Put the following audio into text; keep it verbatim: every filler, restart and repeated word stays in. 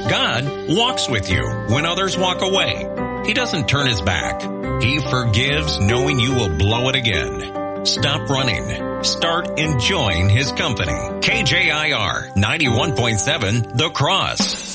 God walks with you when others walk away. He doesn't turn his back. He forgives knowing you will blow it again. Stop running. Start enjoying his company. K J I R ninety-one point seven The Cross.